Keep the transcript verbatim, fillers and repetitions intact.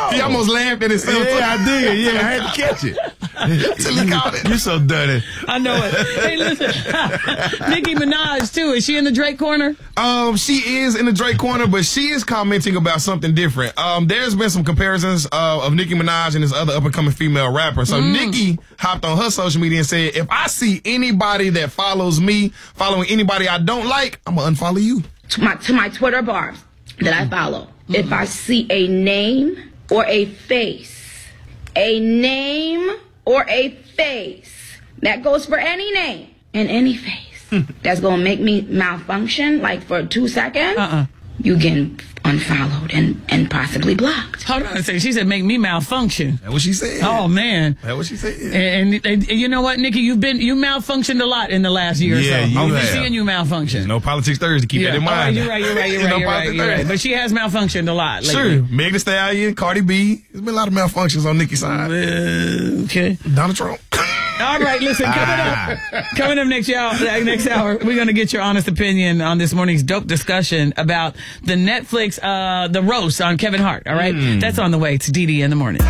Oh. He almost laughed at himself. Yeah, I did. Yeah, I had to catch it. Until he caught it. You're so dirty. I know it. Hey, listen. Nicki Minaj, too. Is she in the Drake corner? Um, she is in the Drake corner, but she is commenting about something different. Um, there's been some comparisons uh, of Nicki Minaj and this other up-and-coming female rapper. So mm. Nicki hopped on her social media and said, if I see anybody that follows me, following anybody I don't like, I'm going to unfollow you. To my, to my Twitter bars that I follow, mm-hmm. if I see a name or a face, a name or a face, that goes for any name and any face, that's going to make me malfunction, like for two seconds, uh-uh. you getting unfollowed and, and possibly blocked. Hold on a second. She said, make me malfunction. That's what she said. Oh, man. That's what she said. And, and, and you know what, Nikki? You've been, you malfunctioned a lot in the last year yeah, or so. You I've been have. seeing you malfunction. There's no Politics Thursday. Keep yeah. that in mind. Oh, you're right, you're right, you're right, no you're right, you're right. But she has malfunctioned a lot lately. Sure. Meg Thee Stallion, Cardi B. There's been a lot of malfunctions on Nicki's side. Uh, okay. Donald Trump. All right, listen, coming up, coming up next hour, next hour, we're going to get your honest opinion on this morning's dope discussion about the Netflix, uh, the roast on Kevin Hart, all right? Mm. That's on the way to D D in the morning.